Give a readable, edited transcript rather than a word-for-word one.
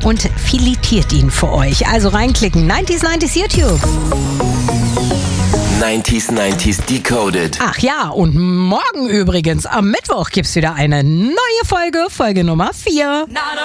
und filetiert ihn für euch. Also reinklicken, 90s YouTube. 90s Decoded. Ach ja, und morgen übrigens, am Mittwoch, gibt's wieder eine neue Folge Nummer 4.